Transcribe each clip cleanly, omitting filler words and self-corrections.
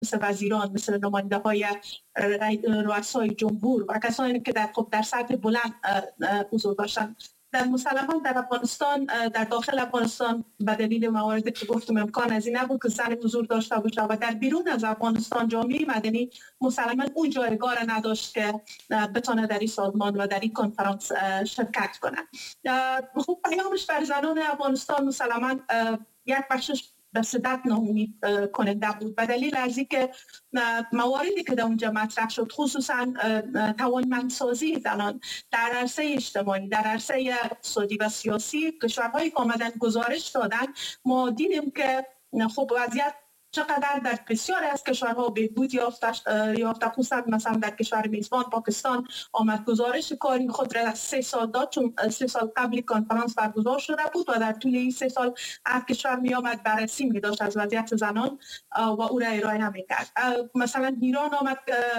مثل وزیران، مثل نماینده های رؤسای جمهور و کسانی که در سطح بلند حضور داشتند. در مسلماً در افغانستان، در داخل افغانستان به دلیل مواردی که گفتم امکان از این نبود که زن حضور داشته باشه و در بیرون از افغانستان جامعه مدنی مسلماً اون جایگاه را نداشت که بتونه در این سازمان و در این کنفرانس شرکت کنه. خب پیامش بر زنان افغانستان مسلماً یک بخشش به شدت ناامید کننده بود به دلیل از اینکه مواردی که در اونجا مطرح شد، خصوصا توانمندسازی زنان در عرصه اجتماعی، در عرصه اقتصادی و سیاسی، کشورهایی که آمدن گزارش دادن، ما دیدیم که خب وضعیت چقدر در بسیاری از کشورها بهبود یافته، خصوصا مثلا در کشور میزبان پاکستان آمد گزارش کاری خود را از 3 سال داد، چون 3 سال قبل کنفرانس برگزار شده بود و در طول این 3 سال هر کشور می آمد بررسی می داشت از وضعیت زنان و او را ارائه می کرد. مثلا ایران آمد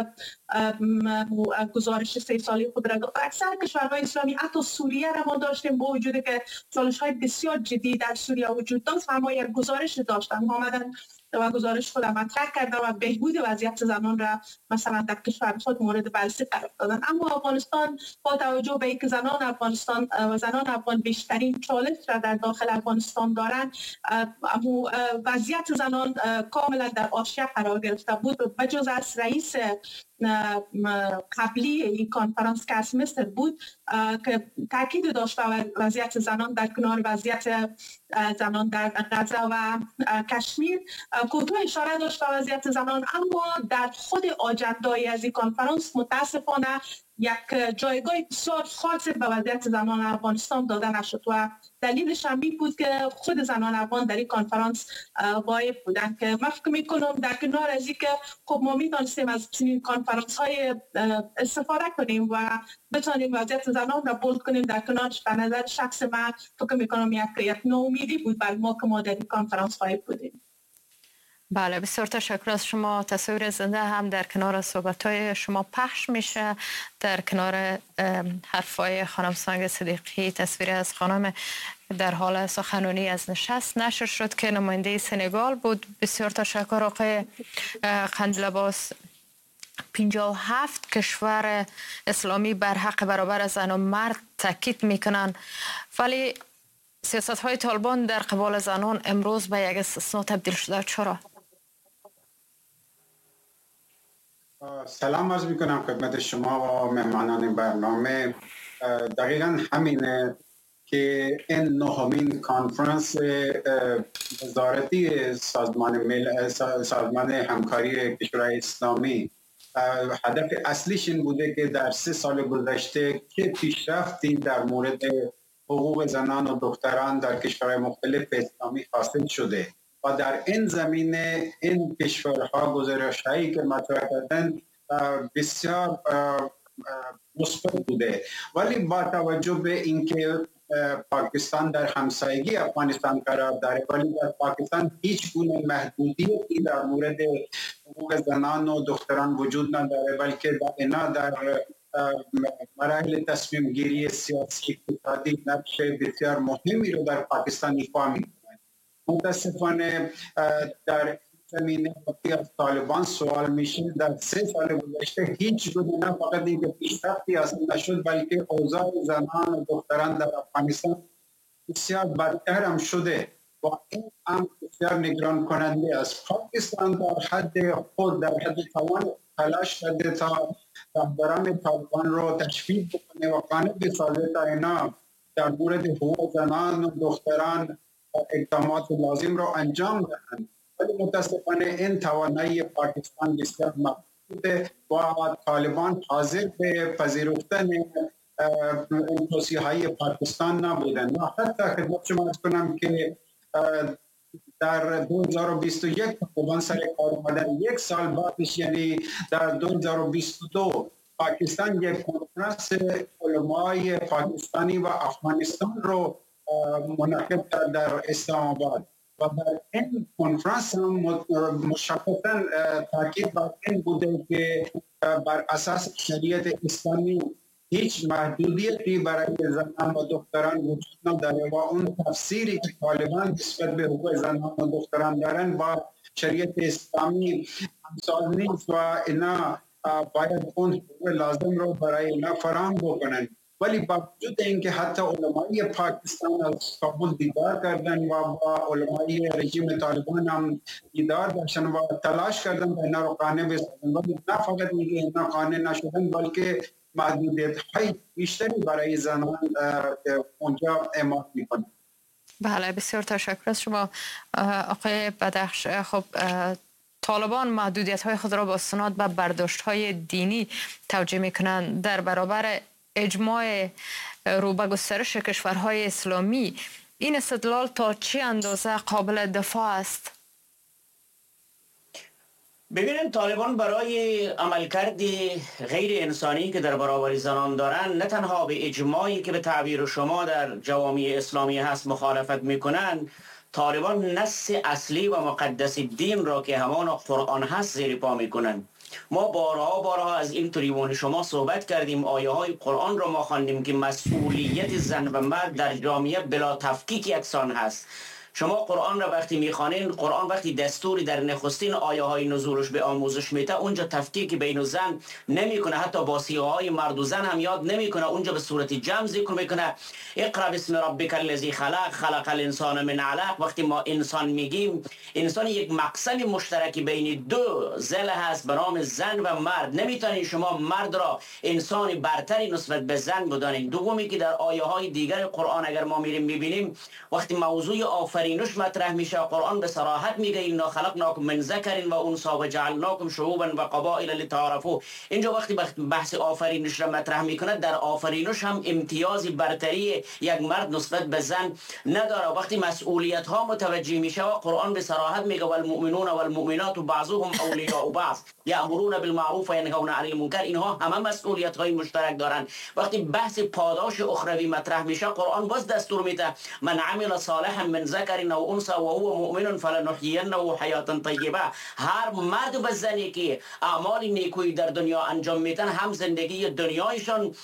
گزارش 3 سالی خود را داد. اکثر کشورهای اسلامی، حتی سوریه را ما داشتیم، با وجودی که چالش‌های بسیار جدی در سوریه وجود داشت، اما یک گزارش داشتن، آمدن و گزارش خود مطرح کرده و بهبود وضعیت زنان را مثلا در کشور خود مورد بررسی قرار دادن. اما افغانستان با توجه به اینکه زنان افغانستان و زنان افغان بیشترین چالش را در داخل افغانستان دارند، وضعیت زنان کاملا در حاشیه قرار گرفته بود. بجز از رئیس قبلی این کنفرانس که از مصر بود که تاکید داشت بر وضعیت زنان در کنار وضعیت زنان در غزه و کشمیر، کوتاه اشاره داشت به وضعیت زنان، اما در خود آجندای از این کنفرانس متاسفانه یک جایگاه بسیار خاص به وضعیت زنان افغانستان داده نشد و دلیلش هم این بود که خود زنان افغان در این کنفرانس غایب بودند. که من فکر می‌کنم در کنار از اینکه خب ما می‌دانستیم از چنین کنفرانس های استفاده کنیم و بتونیم وضعیت زنان را بولد کنیم، در کنارش به نظر شخص من فکر می‌کنم یک ناامیدی بود بر ما که ما در این کنفرانس غایب بودیم. بله، بسیار تشکر از شما. تصویر زنده هم در کنار صحبت‌های شما پخش میشه. در کنار حرفای خانم سانگ صدیقی تصویر از خانم در حال سخنرانی از نشست نشر شد که نماینده سنگال بود. بسیار تشکر آقای قندلباس. 57 کشور اسلامی بر حق برابر زن و مرد تاکید میکنن، ولی سیاست‌های طالبان در قبال زنان امروز به یک استثناء تبدیل شده. چرا؟ سلام عرض میکنم خدمت شما و مهمانان برنامه. دقیقا همینه که این نهمین کنفرانس وزارتی سازمان همکاری کشورهای اسلامی هدف اصلیش این بوده که در 3 سال گذشته که پیشرفتی در مورد حقوق زنان و دختران در کشورهای مختلف اسلامی حاصل شده و در این زمینه این کشورها گزارش‌هایی که مطرح کردن بسیار مثبت بوده، ولی با توجه به اینکه پاکستان در همسایگی افغانستان قرار داره، ولی در پاکستان هیچ گونه محدودیتی در مورد حقوق زنان و دختران وجود نداره، بلکه اینا در مراحل تصمیم گیری سیاسی اقتصادی نقش بسیار مهمی رو در پاکستان ایفا می‌کنند. متاسفانه در زمینه وقتی از طالبان سوال میشه، در 3 سال گذشته هیچ گونه نه فقط اینکه پیشرفتی حاصل نشد، بلکه اوضاع زنان و دختران در افغانستان بسیار بدتر هم شده و این هم بسیار نگران کننده است. پاکستان در حد خود، در حد توان تلاش کرده تا رهبران طالبان رو تشویق بکنه و قانع بسازه تا اینا در مورد حقوق زنان و دختران اقدامات لازم رو انجام دهند، ولی متاسفانه این توانایی پاکستان بسیار محدوده و طالبان حاضر به پذیرفتن این توصیه‌های پاکستان نبودند. و حتی خدمت شما عرض کنم که در 2021 طالبان سر کار اومدن، 1 سال بعدش یعنی در 2022 پاکستان یک کنفرانس علمای پاکستانی و افغانستان رو منعقد کرد در اسلام آباد و در این کنفرانس هم مشخصا تاکید بر این بوده که بر اساس شریعت اسلامی هیچ محدودیتی برای زنان و دختران وجود نداره و اون تفسیری که طالبان نسبت به حقوق زنان و دختران دارن با شریعت اسلامی همسال نیست و اینا باید اون لازم رو برای اینا فراهم بکنن. ولی با وجود اینکه حتی علمای پاکستان از کابل دیدار کردن و با علمای رژیم طالبان هم دیدار داشتن و تلاش کردن به اینا رو قانع بسازن، ولی نه فقط میگه اینا قانع نشدن بلکه محدودیت های بیشتری برای زنان اونجا اعمال میکنن. بله، بسیار تشکر از شما آقای بدخش. خب طالبان محدودیت های خود را با استناد به برداشت های دینی توجیه میکنند. در برابر اجماع رو به گسترش کشورهای اسلامی این استدلال تا چه اندازه قابل دفاع است؟ ببینید، طالبان برای عملکرد غیر انسانی که در برابر زنان دارن، نه تنها به اجماعی که به تعبیر شما در جوامع اسلامی هست مخالفت میکنن، طالبان نص اصلی و مقدس دین را که همان قرآن هست زیر پا میکنن. ما بارها از این تریبون شما صحبت کردیم، آیه های قرآن را ما خواندیم که مسئولیت زن و مرد در جامعه بلا تفکیک یکسان هست. شما قرآن را وقتی میخوانین، قرآن وقتی دستوری در نخستین آیه های نزولش به آموزش میده، اونجا تفکیک بین و زن نمیکنه، حتی با صیغه های مرد و زن هم یاد نمیکنه، اونجا به صورت جمع ذکر میکنه. اقرا بسم ربک الذی خلق الانسان من علق. وقتی ما انسان میگیم، انسان یک مقسم مشترکی بین دو ضلع هست به نام زن و مرد. نمیتونید شما مرد را انسان برتری نسبت به زن بدانید. دومی که در آیه های دیگر قرآن اگر ما میریم میبینیم، وقتی موضوع آفرینش مطرح میشه، قرآن به صراحت میگه انا خلقناکم من ذکر و انثی و جعلناکم شعوبا و قبائل لتعارفوا. اینجا وقتی بحث آفرینش را مطرح میکنه، در آفرینش هم امتیازی برتری یک مرد نسبت به زن نداره. وقتی مسئولیت ها متوجه میشه، قرآن به صراحت میگه والمؤمنون والمؤمنات بعضهم اولیاء بعض یأمرون بالمعروف و ینهون عن المنکر. اینها همه مسئولیت های مشترک دارن. وقتی بحث پاداش اخروی مطرح میشه، قرآن باز دستور میده من عمل صالحا من ذکر او انثى و هو مؤمن فلنحیینه حیاتا طیبه. هر مرد و زنی که اعمال نیکویی در دنیا انجام میدن، هم زندگی دنیایشان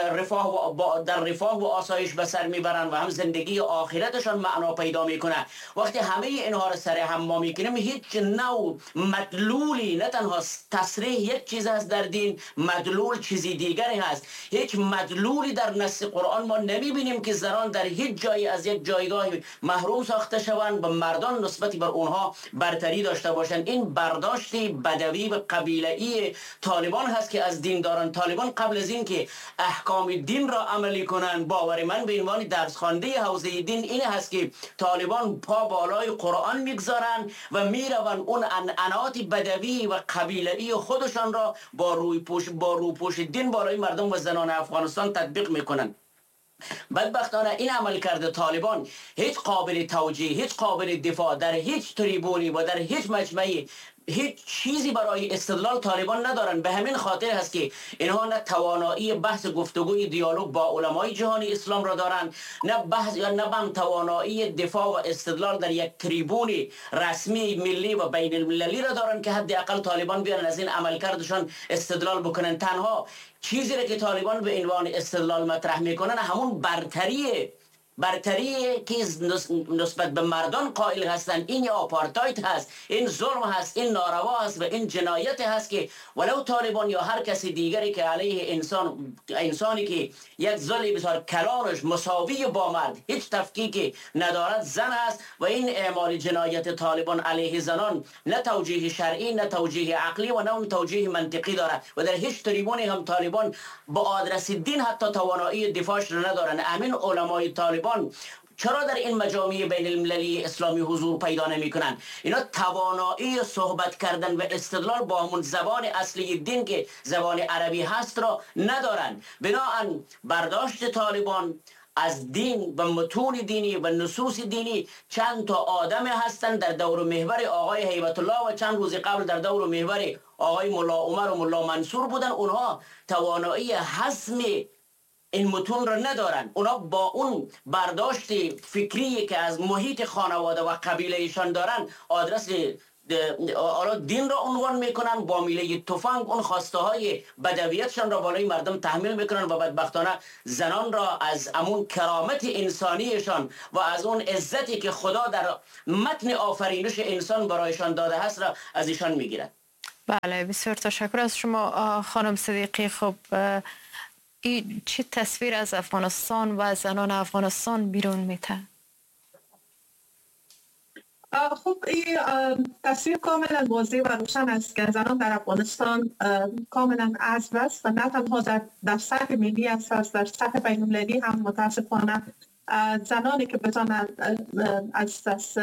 در رفاه و آسایش به سر میبرن و هم زندگی آخرتشان معنا پیدا میکنه. وقتی همه اینها را سر هم ما میکنیم، هیچ نوع مدلولی، نه تنها تصریح یک چیز هست در دین، مدلول چیزی دیگری هست. هیچ مدلولی در نص قرآن ما نمیبینیم که زنان در هیچ جایی از یک جایگاه محروم ساخته شوند و مردان نسبتی بر اونها برتری داشته باشند. این برداشت بدوی و قبیله‌ای طالبان هست که از دین دارن. طالبان قبل از این که احکام دین را عملی کنند، باور من به عنوان درس خوانده حوزه دین این هست که طالبان پا بالای قرآن میگذارن و میروند اون عنعنات بدوی و قبیله‌ای خودشان را با روپوش دین بالای مردم و زنان افغانستان تطبیق میکنن. بدبختانه این عمل کرده طالبان هیچ قابل توجیه، هیچ قابل دفاع در هیچ تریبونی و در هیچ مجمعی هیچ چیزی برای استدلال طالبان ندارن. به همین خاطر هست که اینها نه توانایی بحث گفتگوی دیالوگ با علمای جهانی اسلام را دارن، نه بحث یا نه توانایی دفاع و استدلال در یک تریبون رسمی ملی و بین المللی را دارن که حداقل طالبان بیان از این عملکردشان استدلال بکنن. تنها چیزی را که طالبان به عنوان استدلال مطرح میکنن همون برتری که نسبت به مردان قائل هستند. این آپارتاید هست، این ظلم هست، این ناروا هست و این جنایت هست که ولو طالبان یا هر کسی دیگری که علیه انسانی که یک ظلم بسیار کلانش مساوی با مرد، هیچ تفکیک ندارد، زن است و این اعمال جنایت طالبان علیه زنان نه توجیه شرعی، نه توجیه عقلی و نه توجیه منطقی دارد و در هیچ تریبونی هم طالبان با آدرس دین حتی توانایی دفاعش را ندارند. امین علمای طالبان چرا در این مجامع بین المللی اسلامی حضور پیدا نمی کنند؟ اینا توانایی صحبت کردن و استدلال با همون زبان اصلی دین که زبان عربی هست را ندارند. بنابراین برداشت طالبان از دین و متون دینی و نصوص دینی، چند تا آدم هستند در دور محور آقای هیبت الله و چند روز قبل در دور محور آقای ملا عمر و ملا منصور بودن. اونها توانایی هضم این متون را ندارن. اونا با اون برداشت فکری که از محیط خانواده و قبیله ایشان دارن، آدرس حالا دین را عنوان میکنن، با میله تفنگ اون خواسته های بدویتشان را بالای مردم تحمیل میکنن و بدبختانه زنان را از امون کرامت انسانیشان و از اون عزتی که خدا در متن آفرینش انسان برایشان داده هست را از ایشان میگیرد. بله، بسیار تشکر از شما خانم صدیقی. خب چی تصویر از افغانستان و زنان افغانستان بیرون میته؟ خب این تصویر کاملا واضح و روشن است که زنان در افغانستان کاملا عجز است و نه تنها در سطح ملی است، در سطح بین المللی هم متاسفانه زنانی که بتوانند از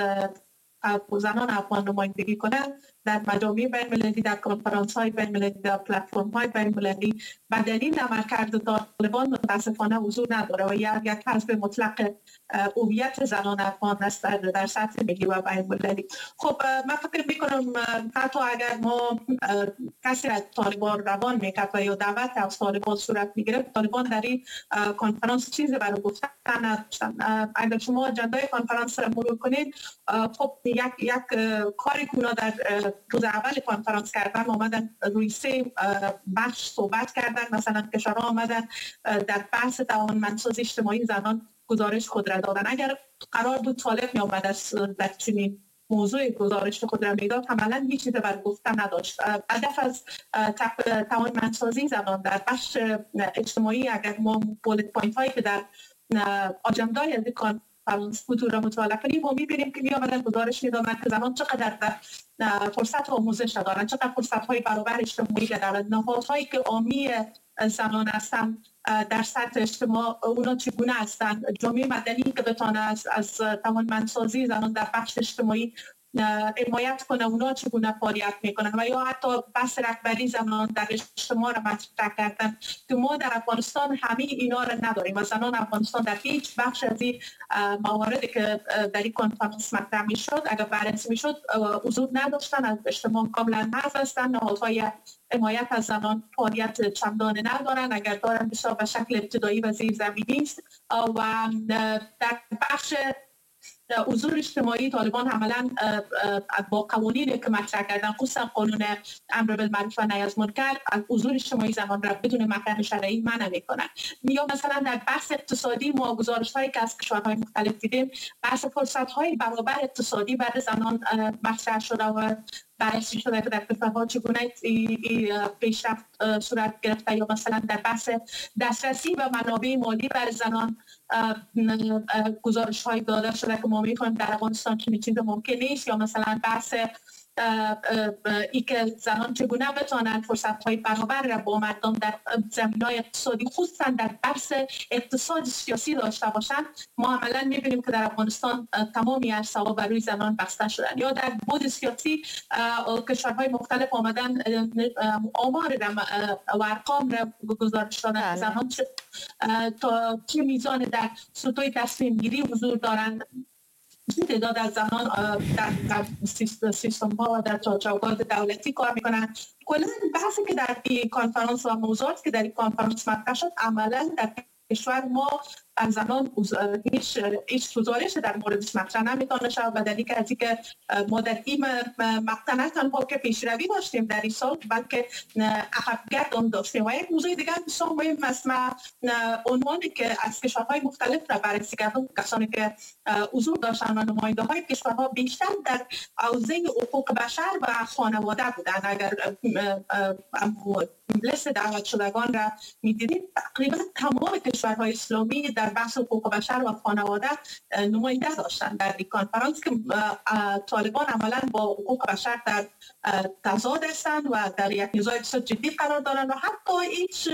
زنان افغان نمایندگی کنند در مجامع بین المللی، در کنفرانس های بین المللی، در پلتفرم های بین المللی به دلیل عملکرد طالبان متاسفانه حضور نداره و یک حذف مطلق هویت زنان افغان است در سطح ملی و بین المللی. خب من فکر میکنم حتی اگر ما کسی از طالبان روان میکرد و یا دعوت از طالبان صورت میگرفت، طالبان در این کنفرانس چیزی برای گفتن نداشتن. اگر شما اجنده کنفرانس را مرور کنید، خب یک کاری که اونا در روز اول کنفرانس کردن آمدن روی 3 بخش صحبت کردن. مثلا کشورها آمدن در بحث توانمندسازی اجتماعی زنان گزارش خود را دادن. اگر قرار بود طالب می آمد در چنین موضوع گزارش خود را میداد، عملا هیچ چیز برای گفتن نداشت. هدف از توانمندسازی زنان در بخش اجتماعی، اگر ما بولت پوینت هایی که در آجندای از کنفرانس فوتور را مطالعه کنیم، ما می‌بینیم که می‌آمدن گزارش می‌دادن که زنان چقدر در فرصت آموزش دارند، چقدر فرصت‌های برابر اجتماعی دارند، نهادهایی که عامی زنان هستند در سطح اجتماع اونا چگونه هستند، جامعه مدنی که بتونه از توانمندسازی زنان در بخش اجتماعی حمایت کنه، اونا چگونه فعالیت میکنن و یا حتی بحث رهبری زنان در اجتماع را مطرح کردن که ما در افغانستان همه اینا را نداریم و زنان افغانستان در هیچ بخش از این مواردی که در این کنفرانس مطرح میشد اگر بررسی میشد حضور نداشتن، از اجتماع کاملا حذف هستن، نهادهای حمایت از زنان فعالیت چندانه ندارن، اگر دارن بسیار به شکل ابتدایی و زیرزمینی است و در بخش حضور اجتماعی طالبان عملا با قوانینی که مطرح کردن، خصوصا قانون امر بالمعروف و نهی از منکر، حضور اجتماعی زنان را بدون محرم شرعی منع میکنن. یا مثلا در بحث اقتصادی ما گزارش‌هایی که از کشورهای مختلف دیدیم، بحث فرصت‌های برابر اقتصادی برای زنان مطرح شده و بررسی شده که در کشورها چگونه پیشرفت صورت گرفته، یا مثلا در بحث دسترسی به منابع مالی برای زنان گزارش‌های داده شده که ما می‌خوایم در افغانستان چنین چیزی ممکن نیست، یا مثلا بحث ای که زنان چگونه بتوانند فرصت‌های برابر را با مردم در زمینه‌های اقتصادی، خصوصا در بحث اقتصاد سیاسی داشته باشند. ما عملاً می‌بینیم که در افغانستان تمامی عرصه‌ها بر روی زنان بسته شدن. یا در بود سیاسی کشورهای مختلف آمدن آمار و ارقام را گزارش دادن، زنان تا چه میزان در سطوح تصمیم گیری حضور دارند، تعداد از زنان در سیستم ها و در چوکات دولتی کار میکنن. کلا بحثی که در این کنفرانس و موضوعاتی که در این کنفرانس مطرح شد، عملا در کشور ما از زنان هیچ گزارش در موردش مطرح نمیتونه شد، و دلیل که از اینکه ما در این مقطع نه تنها که پیشروی داشتیم در این سال، بلکه عقبگرد هم داشتیم. و یک موضوع دیگر بسیار مهم است، عنوانی که از کشورهای مختلف را بررسی کردم، کسانی که حضور داشتن و نماینده های کشورها بیشتر در حوزه حقوق بشر و خانواده بودند. اگر لیست دعوت شدگان را می‌دیدیم، تقریبا تمام کشورهای اسلامی در بحث حقوق بشر و خانواده نماینده داشتن در این کنفرانس که طالبان عملا با حقوق بشر در تضاد هستند و در یک نزاع بسیار جدی قرار دارند و حتی هیچ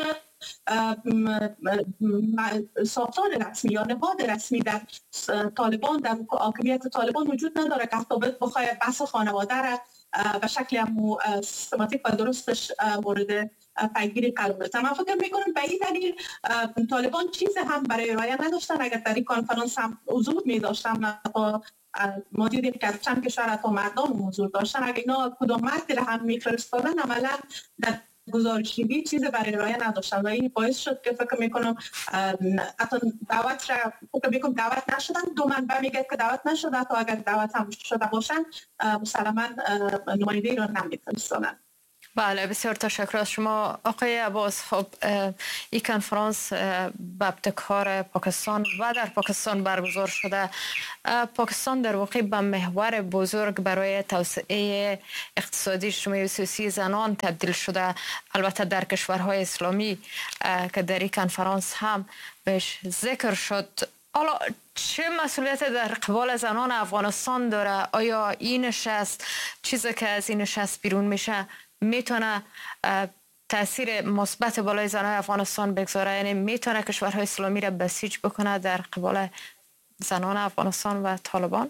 ساختار رسمی یا نهاد رسمی در طالبان، در حاکمیت طالبان وجود نداره که حتی بخواد بحث خانواده را به شکل سیستماتیک و درستش مورد پیگیری قرار بده. من فکر میکنم به این دلیل طالبان چیز هم برای ارائه نداشتن. اگر در این کنفرانس هم حضور می داشتن، ما دیدیم که از چند کشور تا مردم حضور داشتن، اگر اینا کدام مردی را هم میفرستادن، عملا در گزارشی چیز برای ارائه نداشتن و این باعث شد که فکر میکنم حتی دعوت را فکر میکنم دعوت نشدن. دو منبع میگه که دعوت نشده تا اگر دعوت هم شده باشن مسلما نماینده ایران نمیفرستانن. بله بسیار تشکر از شما آقای عباس. خب این کنفرانس به ابتکار پاکستان و در پاکستان برگزار شده. پاکستان در واقع به محور بزرگ برای توسعه اقتصادی اجتماعی و سیاسی زنان تبدیل شده. البته در کشورهای اسلامی که در این کنفرانس هم بهش ذکر شد. حالا چه مسئولیت در قبال زنان افغانستان داره؟ آیا این نشست چیزی که از این نشست بیرون میشه میتونه تاثیر مثبت بالای زنان افغانستان بگذاره؟ یعنی میتونه کشورهای اسلامی را بسیج بکنه در قبال زنان افغانستان و طالبان؟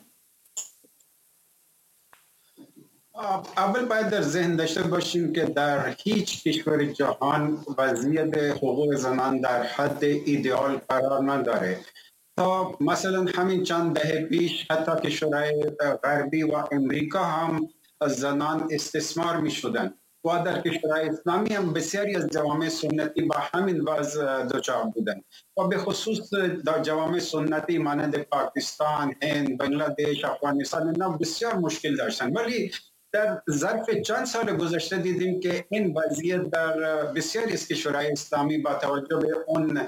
اول باید در ذهن داشته باشیم که در هیچ کشور جهان وضعیت حقوق زنان در حد ایدئال قرار نداره. تا مثلا همین چند دهه پیش حتی کشورهای غربی و امریکا هم زنان استثمار می شدن و در کشورهای اسلامی هم بسیاری از جوامع سنتی با همین وضع دچار بودند و به خصوص در جوامع سنتی مانند پاکستان، هند، بنگلادش، افغانستان اینا بسیار مشکل داشتند. ولی در ظرف چند سال گذشته دیدیم که این وضعیت در بسیاری از کشورهای اسلامی با توجه به اون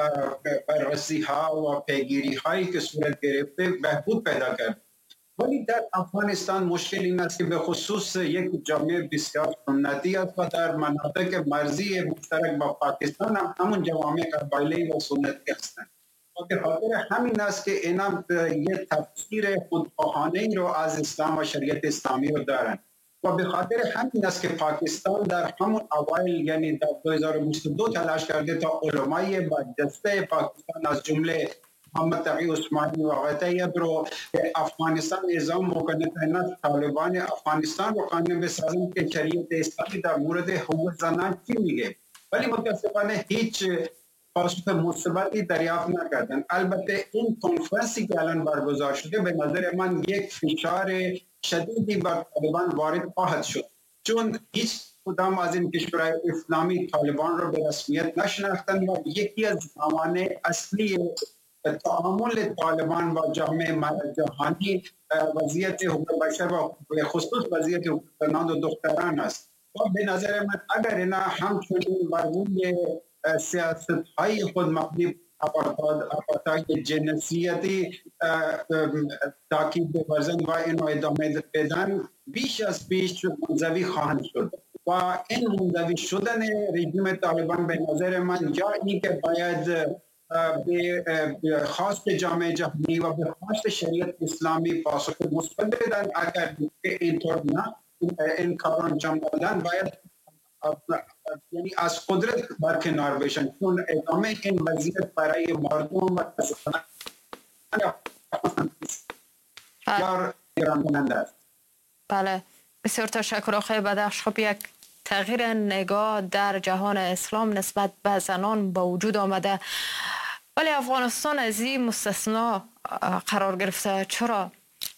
بررسی ها و پیگیری هایی که صورت گرفته بهبود پیدا کرد. ولی در افغانستان مشکل این است که به خصوص یک جامعه بسیار سنتی است و در مناطق مرزی مشترک با پاکستان هم همون جوامع قبایلی و سنتی هستند. و به خاطر همین است که اینا یک تفسیر خودخواهانه ای رو از اسلام و شریعت اسلامی رو دارند و به خاطر همین است که پاکستان در همون اوایل یعنی در 2022 تلاش کرده تا علمای برجسته پاکستان از جمله محمد تقی عثمانی و آقای طیب رو به افغانستان اعزام میکنه تا اینا طالبان افغانستان رو قانون بسازن که شریعت اسلامی در مورد حقوق زنان چی میگه. ولی متاسفانه هیچ پاسخ مثبتی دریافت نکردن. البته این کنفرانسی که الان برگزار شده به نظر من یک فشار شدیدی بر طالبان وارد خواهد شد، چون هیچ کدام از این کشورهای اسلامی طالبان رو به رسمیت نشناختند و یکی از موانع اصلی تعامل طالبان با جامعه جهانی وضعیت حقوق بشر و به خصوص وضعیت حقوق زنان و دختران است. و به نظر من اگر اینا همچنین بر روی سیاست های خود مبنی آپارتاید جنسیتی تاکید بورزن و اینو ادامه بدن بیش از پیش منزوی خواهند شد و این منزوی شدن رژیم طالبان به نظر من یا این که باید به خواست جامعه جهانی و به خواست شریعت اسلامی پاسخ مثبت بدن. اگر اینطور نه این کار انجام دادن باید یعنی از قدرت برکنار بشن، چون ادامه این وضعیت برای مردم و ایران کننده است. بله بسیار تشکر آقای بدخش. خب یک تغییر نگاه در جهان اسلام نسبت به زنان با وجود آمده، ولی افغانستان از این مستثنا قرار گرفته. چرا؟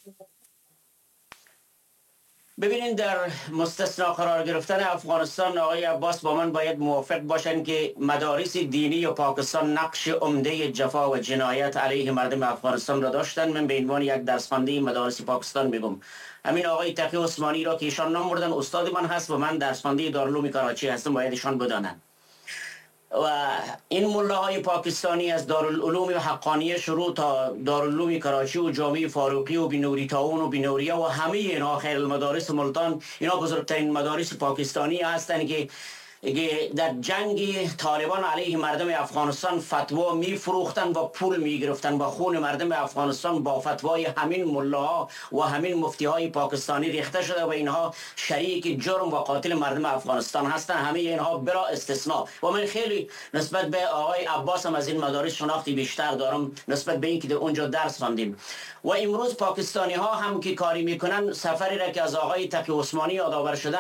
ببینید در مستثنا قرار گرفتن افغانستان آقای عباس با من باید موافق باشن که مدارس دینی و پاکستان نقش عمده جفا و جنایت علیه مردم افغانستان را داشتن. من به عنوان یک درس خوانده مدارس پاکستان میگم. همین آقای تقی عثمانی را که ایشان نام بردن استاد من هست و من درس خوانده دارالعلوم کراچی هستم، باید ایشان بدانند. و این ملاهای پاکستانی از دارالعلوم و حقانیه شروع تا دارالعلوم کراچی و جامعه فاروقی و بنوری تاون و بنوریا و همه اینها خیر المدارس ملتان، اینا بزرگترین مدارس پاکستانی هستند که در جنگ طالبان علیه مردم افغانستان فتوا می فروختن و پول می گرفتن و خون مردم افغانستان با فتوای همین ملاها و همین مفتیهای پاکستانی ریخته شده و اینها شریک جرم و قاتل مردم افغانستان هستن، همه اینها بلا استثناء. و من خیلی نسبت به آقای عباس هم از این مدارس شناختی بیشتر دارم نسبت به اینکه اونجا درس خواندیم. و امروز پاکستانی ها هم که کاری میکنن سفری را که از آقای تقی عثمانی یادآور شدن،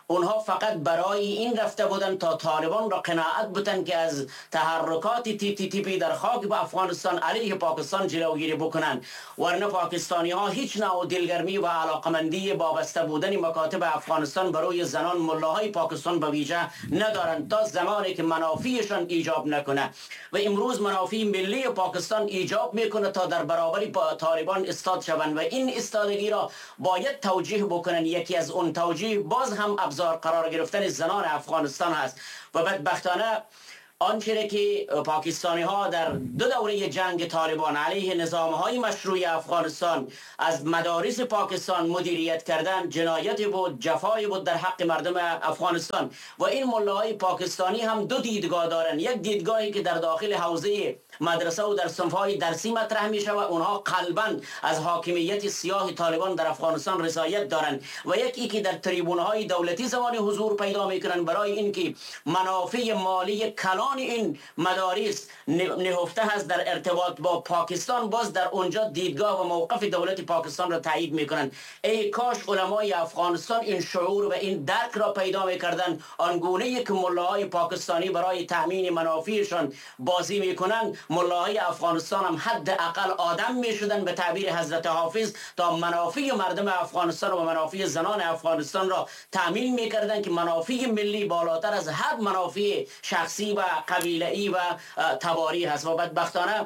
اونها فقط برای این رفته بودن تا طالبان را قناعت بودن که از تحرکات TTP در خاک افغانستان علیه پاکستان جلوگیری بکنند، ورنه پاکستانی ها هیچ نوع دلگرمی و علاقمندی وابسته بودن مکاتب افغانستان برای زنان ملاهای پاکستان به ویژه ندارند تا زمانی که منافعشان ایجاب نکنه. و امروز منافع ملی پاکستان ایجاب میکنه تا در برابر طالبان استاد شوند و این استادگی را باید توجیه بکنن. یکی از اون توجیه باز هم ابزار قرار گرفتن زنان افغانستان هست و بدبختانه آنچه که پاکستانی ها در دو دوره جنگ طالبان علیه نظام های مشروع افغانستان از مدارس پاکستان مدیریت کردن جنایت بود، جفای بود در حق مردم افغانستان. و این ملاهای پاکستانی هم دو دیدگاه دارن. یک دیدگاهی که در داخل حوزه مدرسه و در صنف‌های درسی مطرح میشه و اونها قلباً از حاکمیت سیاه طالبان در افغانستان رضایت دارند و یکی که در تریبون‌های دولتی زمانی حضور پیدا میکنن برای اینکه منافع مالی کلان این مدارس نهفته هست در ارتباط با پاکستان، باز در اونجا دیدگاه و موقف دولت پاکستان را تایید میکنن. ای کاش علمای افغانستان این شعور و این درک را پیدا میکردن، آنگونه که ملاهای پاکستانی برای تامین منافعشان بازی میکنن، ملاهای افغانستان هم حداقل آدم میشدن به تعبیر حضرت حافظ تا منافع مردم افغانستان و منافع زنان افغانستان را تامین میکردن که منافع ملی بالاتر از هر منافع شخصی و قبیله‌ای و تباری هست. و بدبختانه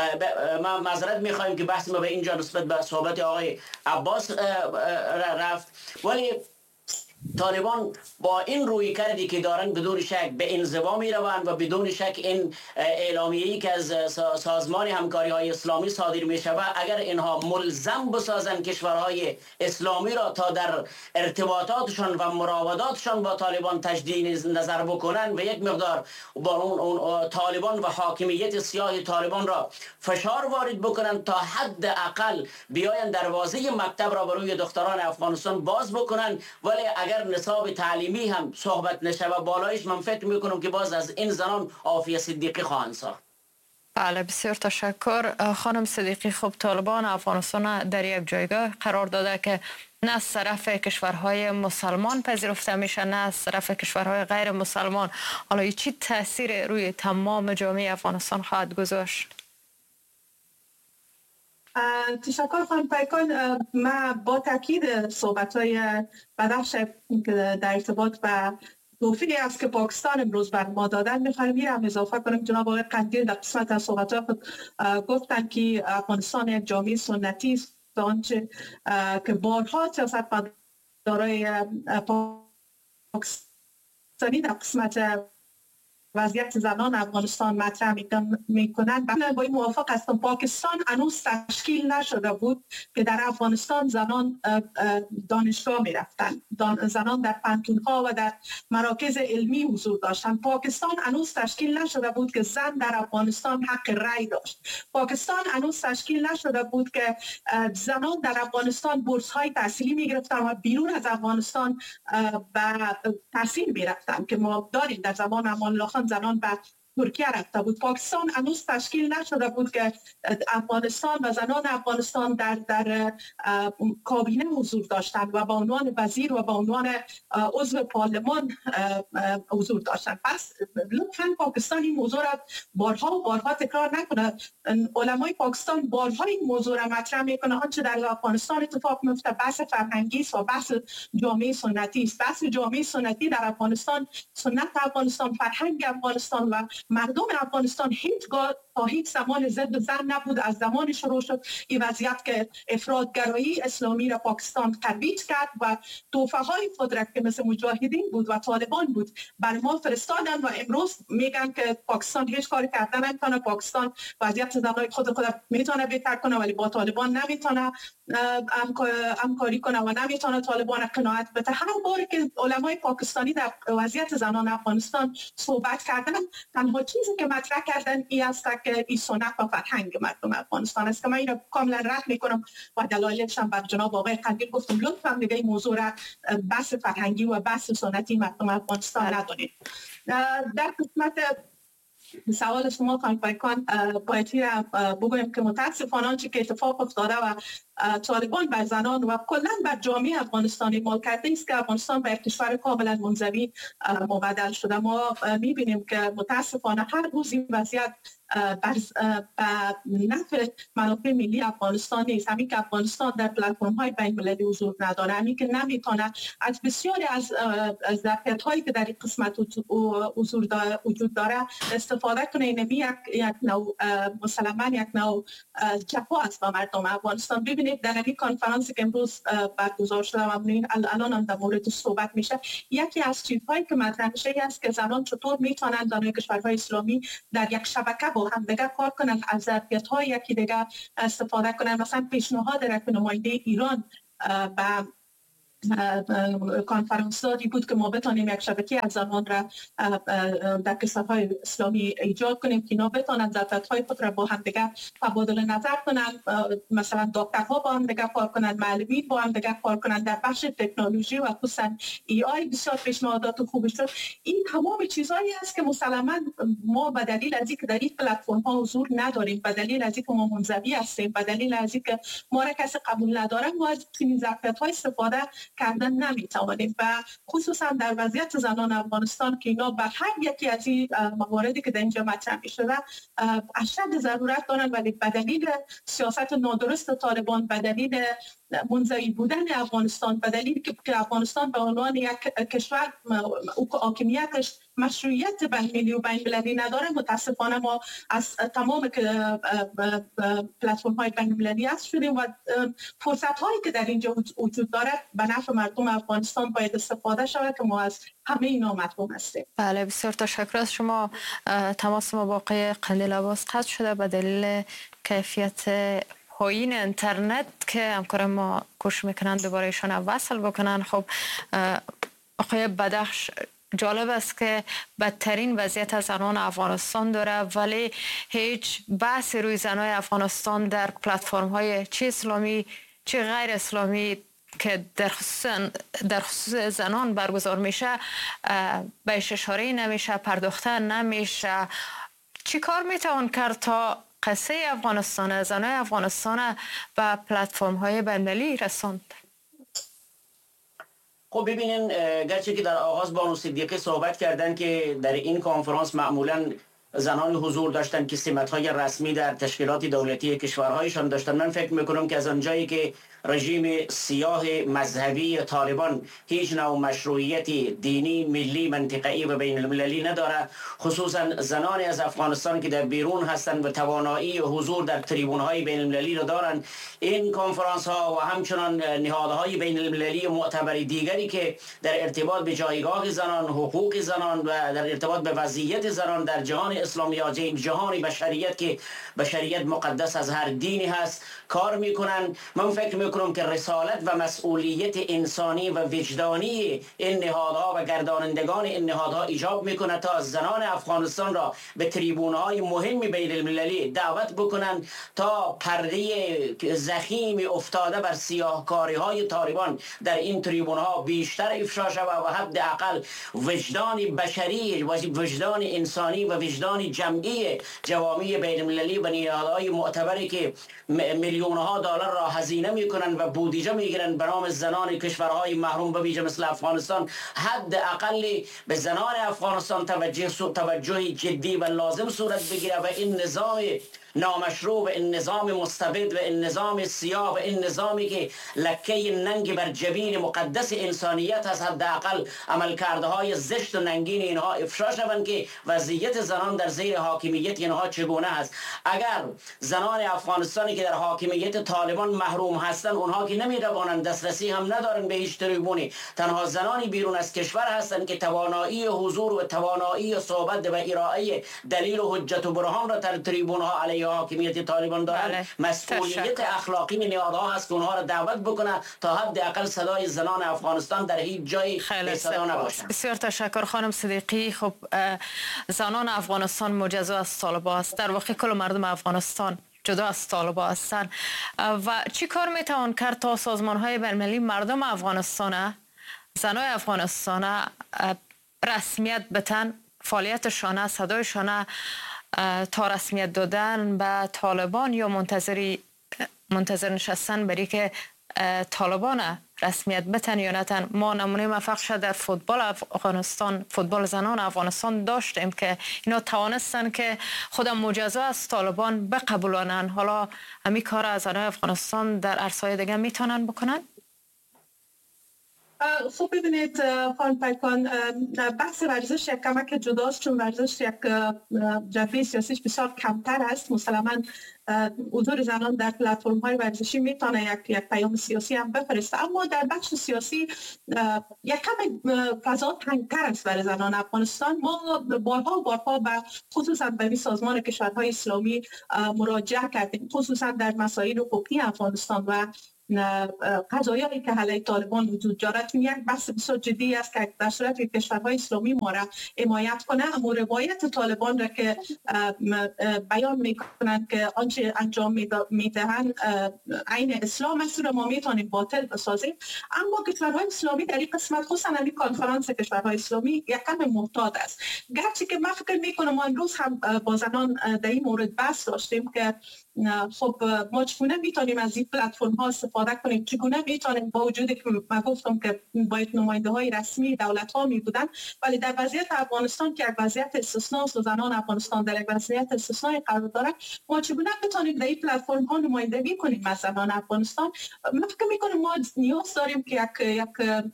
ما معذرت میخوایم که بحث ما به اینجا نسبت به صحبت آقای عباس رفت، ولی طالبان با این روی کردی که دارن بدون شک به انزوا می روند و بدون شک این اعلامیه‌ای که از سازمان همکاری های اسلامی صادر می شود اگر اینها ملزم بسازن کشورهای اسلامی را تا در ارتباطاتشان و مراوداتشان با طالبان تجدید نظر بکنن و یک مقدار با اون طالبان و حاکمیت سیاه طالبان را فشار وارد بکنن تا حداقل بیاین دروازه مکتب را برای دختران افغانستان باز بکنن. ولی اگر نصاب تعلیمی هم صحبت نشه و بالایش، من فکر میکنم که باز از این زنان عافیه صدیقی خواهند ساخت. بله بسیار تشکر خانم صدیقی. خب طالبان افغانستان در یک جایگاه قرار داده که نه از طرف کشورهای مسلمان پذیرفته میشه نه از طرف کشورهای غیر مسلمان. حالا چی تاثیر روی تمام جامعه افغانستان خواهد گذاشت؟ تشکر خانم پیکان. ما با تاکید صحبت‌های بدخش در ارتباط و توفیقی است که پاکستان امروز بر ما دادن می‌خوایم میرم اضافه کنم. جناب آقای قندیل در قسمت از صحبت‌های خود گفتن که افغانستان یک جامعه سنتی است، آنچه که بارها سیاستمدارای پاکستانی در قسمت وضعیت زنان افغانستان مطرح میکنند. من با این موافق هستم. پاکستان هنوز تشکیل نشده بود که در افغانستان زنان دانشگاه میرفتن، زنان در پانتون‌ها و در مراکز علمی حضور داشتن. پاکستان هنوز تشکیل نشده بود که زن در افغانستان حق رأی داشت. پاکستان هنوز تشکیل نشده بود که زنان در افغانستان بورس‌های تحصیلی میگرفتن و بیرون از افغانستان به تحصیل میرفتن که ما داریم. در زمان امان الله خان زنان به ترکیه رفته بود. پاکستان هنوز تشکیل نشده بود که افغانستان و زنان افغانستان در کابینه حضور داشتند و با عنوان وزیر و با عنوان عضو پارلمان حضور داشتند. پس لطفاً پاکستان این موضوع را بارها تکرار نکنه. علمای پاکستان بارها این موضوع را مطرح میکنه. آنچه در افغانستان اتفاق میفته بحث فرهنگی است و بحث جامعه سنتی است. بحث جامعه سنتی در افغانستان، سنت افغانستان، فرهنگ افغانستان و مردم افغانستان هیچگاه تا هیچ زمان ضد زن نبود. از زمان شروع شد این وضعیت که افراطگرایی اسلامی را پاکستان ترویج کرد و توفه‌های خود را که مثل مجاهدین بود و طالبان بود بر ما فرستادن و امروز میگن که پاکستان هیچ کاری کردن نمیتونه. پاکستان وضعیت زنان خود میتونه بهتر کنه ولی با طالبان نمیتونه همکاری کنه و نمیتونه طالبان قناعت بده. هر باری که علمای پاکستانی در وضعیت زنان افغانستان صحبت کردن، تنها چیزی که مطرح کردن این است که این سنت و فرهنگ مردم افغانستان است که من اینو کاملا رد میکنم و دلایلش هم بر جناب آقای قندیل گفتم. لطفا دیگه این موضوع را بحث فرهنگی و بحث سنتی مردم افغانستان ندونید. در قسمت سوال شما خانم پیکان باید را بگویم که متاسفانه آنچه که اتفاق افتاده و طالبان بر زنان و کلا بر جامعه افغانستانی مال کرده است که افغانستان به یک کشور کاملا منزوی مبدل شده. ما میبینیم که متاسفانه هر روز این وضعیت به نفع منافع ملی افغانستان نیست. همین که افغانستان در پلتفرم های بین المللی حضور نداره، همین که نمیتونه از بسیاری از ظرفیت هایی که در این قسمت وجود داره استفاده کنه. اینمی یک نوع مسلماً یک نوع جفا است به مردم افغانستان. ببینید در این کنفرانسی که امروز برگزار شده و الان هم در مورد صحبت میشه، یکی از چیزهایی که مطرح میشه است که زنان چطور میتونن در کشورهای اسلامی در یک شبکه با هم دیگه کار کنن، از ظرفیت‌های یکی دیگه استفاده کنن. مثلا پیشنهاد یک نماینده ایران به کنفرانس دادی بود که ما بتانیم یک شبکه از زنان را در کشورهای اسلامی ایجاد کنیم که اینا بتانند ظرفیت‌های خود را با هم دیگه تبادل نظر کنند، مثلا دکترها با هم دیگه کار کنند، معلمین با هم دیگه کار کنند. در بخش تکنولوژی و خصوصا AI بسیار پیشنهادات خوبی شد. این تمام چیزهایی است که مسلماً ما به دلیل از اینکه در این پلتفرم ها حضور نداریم، به دلیل از اینکه ما منزوی هستیم، به دلیل از اینکه ما را کسی قبول نداره، ما از این ظرفیت‌ها استفاده کردن نمیتوانیم. و خصوصا در وضعیت زنان افغانستان که اینا به هر یکی از این مواردی که در اینجا مطرح شده اشد ضرورت دارن، ولی به دلیل سیاست نادرست طالبان، به دلیل منزوی بودن افغانستان، به دلیل که افغانستان به عنوان یک کشور حاکمیتش مشروعیت بین‌المللی و بین‌المللی نداره، متاسفانه ما از تمام پلتفرم های بین‌المللی هست شدیم و فرصت هایی که در اینجا وجود داره به نفع مردم افغانستان باید استفاده شود که ما از همه اینا محروم هستیم. بله، بسیار تشکر از شما. تماس ما با آقای قندیل عباس قطع شده به دلیل کیفیت پایین اینترنت که همکار ما کوشش میکنن دوباره ایشان وصل بکنن. خب آقای بدخش، جالب است که بدترین وضعیت از زنان افغانستان داره ولی هیچ بحثی روی زنای افغانستان در پلتفرم های چه اسلامی چه غیر اسلامی که در خصوص زنان برگزار میشه بهش اشاره نمیشه، پرداخته نمیشه. چی کار میتوان کرد تا قصه افغانستان، زنای افغانستان به پلتفرم های بین‌المللی رساند؟ خب ببینین، گرچه که در آغاز بانو صدیقی صحبت کردن که در این کنفرانس معمولاً زنان حضور داشتن که سمت‌های رسمی در تشکیلات دولتی کشورهایشان داشتن، من فکر میکنم که از آنجایی که رژیم سیاه مذهبی طالبان هیچ نوع مشروعیت دینی، ملی، منطقه‌ای و بین المللی نداره، خصوصا زنان از افغانستان که در بیرون هستند و توانایی حضور در تریبون‌های بین المللی را دارند، این کنفرانس ها و همچنان نهادهای بین المللی معتبر دیگری که در ارتباط به جایگاه زنان، حقوق زنان و در ارتباط به وضعیت زنان در جهان اسلامی یا جهان بشریت که بشریت مقدس از هر دینی هست کار میکنن. من فکر میکنم که رسالت و مسئولیت انسانی و وجدانی این نهادها و گردانندگان این نهادها ایجاب میکنه تا زنان افغانستان را به تریبونهای مهم بین المللی دعوت بکنن تا پرده زخیم افتاده بر سیاهکاری های طالبان در این تریبونها بیشتر افشا شود و حداقل وجدان بشری و وجدان انسانی و وجدان جمعی جوامع بین المللی و نهادهای معتبری که میلیون‌ها دلار را هزینه میکنن و بودجه میگیرن به نام زنان کشورهای محروم به ویژه مثل افغانستان، حداقل به زنان افغانستان توجه جدی و لازم صورت بگیره و این نظام نامشروع و این نظام مستبد و این نظام سیاه و این نظامی که لکه ننگ بر جبین مقدس انسانیت هست، حداقل عملکردهای زشت و ننگین اینها افشا شوند که وضعیت زنان در زیر حاکمیت اینها چگونه است. اگر زنان افغانستانی که در حاکمیت طالبان محروم هستند، اونها که نمی‌توانند دسترسی هم ندارن به هیچ تریبونی، تنها زنانی بیرون از کشور هستند که توانایی حضور و توانایی صحبت و ارائه دلیل و حجت و برهان را در تریبون‌ها علیه حاکمیت طالبان دارند. مسئولیت اخلاقی نهادها هست که اونها را دعوت بکنه تا حداقل صدای زنان افغانستان در هیچ جایی به صدا نباشند. بسیار تشکر خانم صدیقی. خب زنان افغانستان مجزا از طالبان است، در واقع کل مردم افغانستان جدا از طالبان هستند و چی کار میتوان کرد تا سازمان‌های بین‌المللی مردم افغانستان، زنان افغانستان رسمیت بتن، فعالیتشان، صدایشان تا رسمیت دادن به طالبان یا منتظر نشستن برای که طالبان رسمیت بتن یا نتن؟ ما نمونه موفق شد در فوتبال افغانستان، فوتبال زنان افغانستان داشتیم که اینا توانستن که خودم مجازات از طالبان بقبولانن. حالا همین کار از زنان افغانستان در عرصه‌های دیگه میتونن بکنن؟ خب ببینید خانم پیکان، بحث ورزش یک کمک جداست، چون ورزش یک جنبه سیاسیش بسیار کمتر است. مسلما حضور زنان در پلتفرم های ورزشی میتونه یک پیام سیاسی هم بفرسته، اما در بخش سیاسی یک کم فضا تنگتر است برای زنان افغانستان. ما بارها به خصوصا به سازمان کشورهای اسلامی مراجعه کردیم، خصوصا در مسائل حقوقی افغانستان و قضایایی که علیه طالبان وجود دارد. یک بحث بسیار جدی است که در صورت که کشورهای اسلامی ما را حمایت کنه، اما روایت طالبان را که بیان میکنند که آنچه انجام میدهند عین اسلام است را ما میتونیم باطل بسازیم. اما کشورهای اسلامی در این قسمت، خصوصا این کنفرانس کشورهای اسلامی، یک کم محتاط است. گرچه که من فکر میکنم ما امروز هم با زنان در این مورد بحث داشتیم که خب ما چگونه میتونیم از این پلتفرم ها استفاده کنیم، چگونه میتونیم با وجودی که من گفتم که باید نماینده های رسمی دولت ها می بودن، ولی در وضعیت افغانستان که یک وضعیت استثناست و زنان افغانستان در یک وضعیت استثنایی قرار دارد، ما چگونه بتونیم در این پلتفرم ها نمایندگی کنیم از زنان افغانستان. من فکر میکنم ما نیاز داریم که یک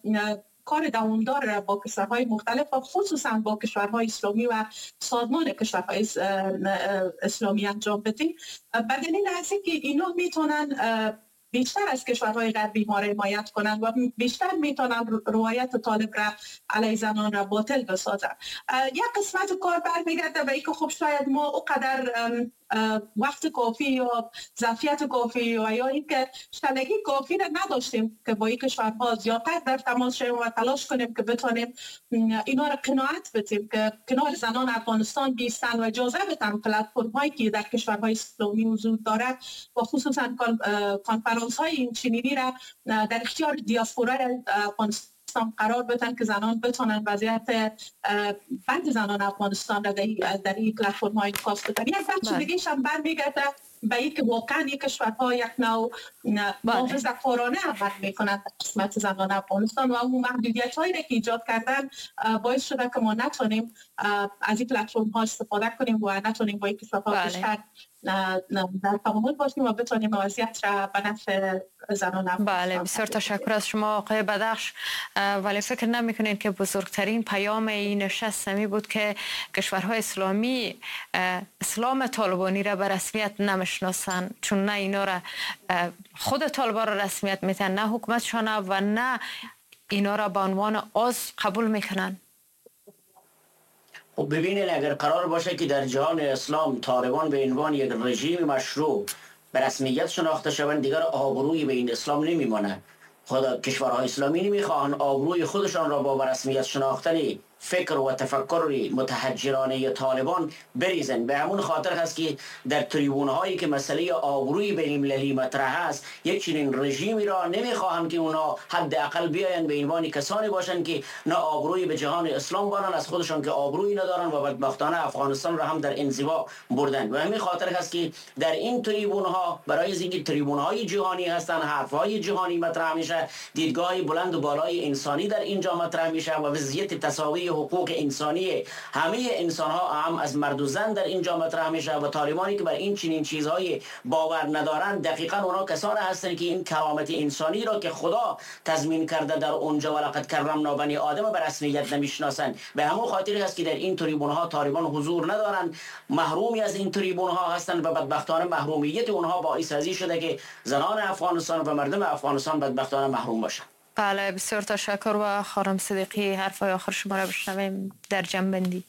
کار دوامدار با کشورهای مختلف و خصوصا با کشورهای اسلامی و سازمان کشورهای اسلامی انجام بدیم. به دلیل از اینکه اینا میتونن بیشتر از کشورهای غربی ما را حمایت کنند و بیشتر میتونن روایت طالب را علیه زنان را باطل بسازند. یک قسمت کار برمیگرده به اینکه خب شاید ما اونقدر وقت کافی یا ظرفیت کافی یا اینکه شلگی کافی را نداشتیم که با این کشورها زیادتر در تماس شویم و تلاش کنیم که بتونیم اینا را قناعت بدیم که کنار زنان افغانستان بیستن و اجازه بدن پلتفرم هایی که در کشورهای اسلامی وجود دارد و خصوصا کنفرانس های این چنینی را در اختیار دیاسپورای افغانستان قرار بدن که زنان بتونن وضعیت بند زنان افغانستان را در این پلتفرم های انعکاس بدن. یک بخش دیگه هم برمیگرده به اینکه واقعا یک کشورها یک نوع محافظه‌کارانه عمل میکنند در قسمت زنان افغانستان و اون محدودیت هایی که ایجاد کردن باعث شده که ما نتونیم از این پلتفرم ها استفاده کنیم و نتونیم با این کشورها بیشتر در تعامل باشیم و بتونیم وضعیت را به نفع زنان افغانستان. بله، بسیار تشکر از شما آقای بدخش. ولی فکر نمی‌کنید که بزرگترین پیام این نشست می بود که کشورهای اسلامی اسلام طالبانی را به رسمیت نمیشناسن، چون نه اینا را خود طالبان را رسمیت میتن، نه حکومتشان و نه اینا را به عنوان عضو قبول میکنن؟ خب ببینید، اگر قرار باشه که در جهان اسلام طالبان به عنوان یک رژیم مشروع به رسمیت شناخته شوند، دیگر آبرویی به این اسلام نمیمونه. خود کشورهای اسلامی نمیخواهند آبروی خودشان را با رسمیت شناختن فکر و تفکر متحجرانه طالبان بریزن. به همون خاطر هست که در تریبون هایی که مسئله آبروی بین المللی مطرح است، یک چنین رژیمی را نمیخواهند که اونا حداقل بیاین به عنوان کسانی باشند که نه آبروی به جهان اسلام بارن از خودشان که آبرویی ندارن و بدبختانه افغانستان را هم در انزوا بردن. و همین خاطر هست که در این تریبون ها، برای اینکه تریبون های جهانی هستند، حرف های جهانی مطرح میشه، دیدگاه بلند و بالای انسانی در اینجا مطرح میشه و وضعیت تساوی حقوق انسانی همه انسان ها، هم از مرد و زن، در اینجا مطرح میشه. و طالبانی که بر این چنین چیزهای باور ندارن، دقیقاً اونا کسانی هستند که این کرامت انسانی را که خدا تضمین کرده در اونجا ولقد کرمنا بنی آدم به رسمیت نمیشناسند. به همون خاطر است که در این تریبون ها طالبان حضور ندارند، محرومی از این تریبون ها هستند و بدبختانه محرومیت اونها باعث ازی شده که زنان افغانستان و مردم افغانستان بدبختانه محروم باشند. بله، بسیار تشکر. و خانم صدیقی حرفای آخر شما را بشنویم در جنبندی.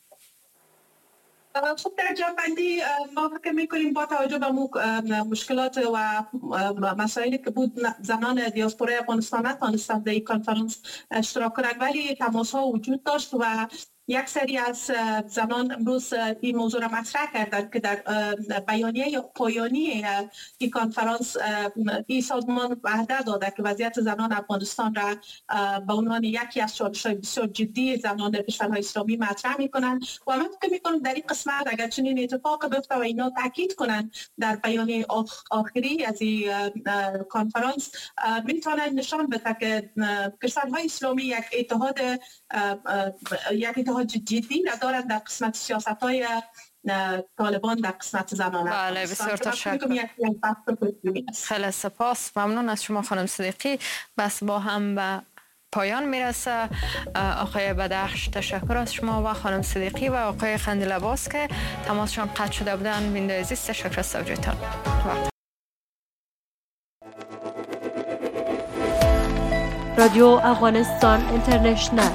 خب در جنبندی ما فکر میکنیم با توجه به مشکلات و مسائلی که بود، زنان دیاسپورای افغانستان نتوانستند در این کنفرانس اشتراک کنند، ولی تماس ها وجود داشت و یک سری از زنان امروز این موضوع را مطرح کردند که در بیانیه پایانی این کنفرانس این سازمان وعده داده که وضعیت زنان افغانستان را به عنوان یکی از چالش‌های بسیار جدی زنان کشورهای اسلامی مطرح می‌کنند و من فکر می‌کنم در این قسمت اگر چنین اتفاق بیفته و اینا تاکید کنند در بیانیه آخری از این کنفرانس می‌تواند نشان بده که کشورهای اسلامی یک اتحاد جدی ندارند در قسمت سیاست‌های طالبان در قسمت زنان. بله بسیار تشکر. خیلی سپاس، ممنون از شما خانم صدیقی. بس با هم به پایان میرسه. آقای بدخش تشکر از شما و خانم صدیقی و آقای قندیل عباس که تماسشان قطع شده بودن. بیننده عزیز تشکر از توجهتان. رادیو افغانستان اینترنشنل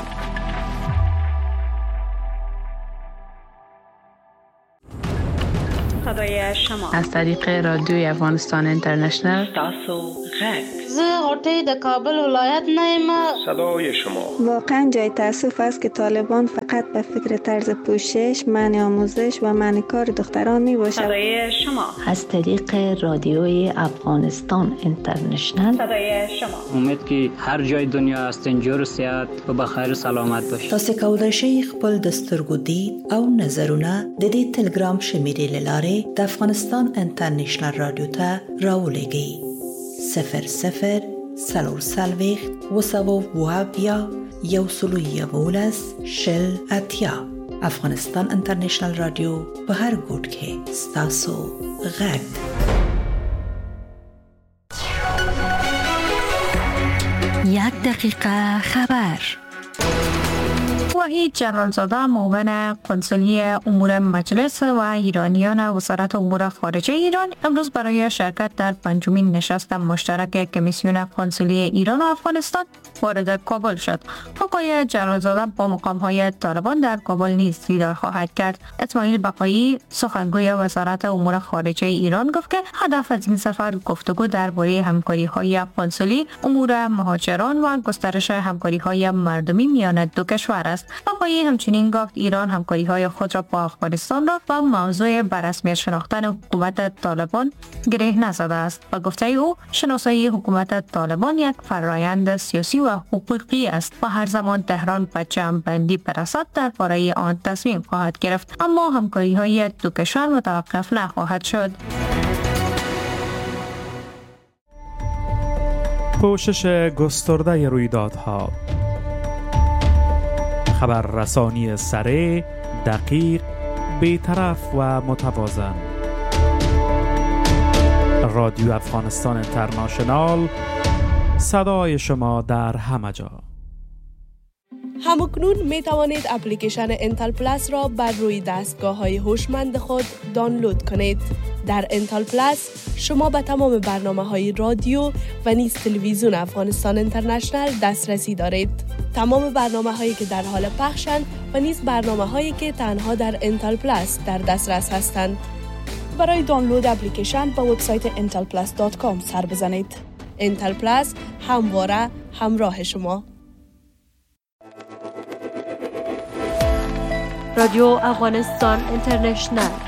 صدای شما از طریق رادیوی افغانستان اینترنشنل تاسو غږ زه غوټۍ د کابل ولایت نه یم. صدای شما واقعا جای تأسف است که طالبان فقط به فکر طرز پوشش، منع آموزش و منع کار دختران می باشد. صدای شما از طریق رادیوی افغانستان اینترنشنل صدای شما امید که هر جای دنیا هستین جور صحت و بخیر سلامت باشید. تاسو کولای شئ خپل د سترګو دید او نظرونه د دې ټلګرام شمیرې لاره د افغانستان انټرنیشنل رادیو ته راولېږئ. 00 340 وسوابیا یوسلویه شل اتیا. افغانستان انټرنیشنل رادیو په هر ګوټ کې ستاسو غږ. یک دقیقه خبر. وحید جلالزاده معاون کنسولی امور مجلس و ایرانیان وزارت امور خارجه ایران امروز برای شرکت در پنجمین نشست مشترک کمیسیون کنسولی ایران و افغانستان وارد کابل شد. آقای جلالزاده با مقام‌های طالبان در کابل نیز دیدار خواهد کرد. اسماعیل بقایی سخنگوی وزارت امور خارجه ایران گفت که هدف از این سفر گفتگو درباره همکاری‌های کنسولی، امور مهاجران و گسترش همکاری‌های مردمی میان دو کشور است. آقای همچنین گفت ایران همکاری‌های خود را با افغانستان را با موضوع بررسمی شناختن حکومت طالبان گره نزده است و گفته او شناسایی حکومت طالبان یک فرایند سیاسی و حقوقی است و هر زمان تهران به جمع‌بندی برسد درباره آن تصمیم خواهد گرفت، اما همکاری‌های دو کشور متوقف نخواهد شد. پوشش گسترده رویدادها، خبررسانی سریع، دقیق، بی‌طرف و متوازن. رادیو افغانستان اینترنشنال، صدای شما در همه جا. همکنون می توانید اپلیکیشن انتل پلاس را بر روی دستگاه‌های هوشمند خود دانلود کنید. در انتل پلاس شما به تمام برنامه‌های رادیو و نیز تلویزیون افغانستان اینترنشنل دسترسی دارید. تمام برنامه‌هایی که در حال پخشند و نیز برنامه‌هایی که تنها در انتل پلاس در دسترس هستند. برای دانلود اپلیکیشن به وبسایت intelplus.com سر بزنید. انتل پلاس همواره همراه شما. رادیو افغانستان اینترنشنل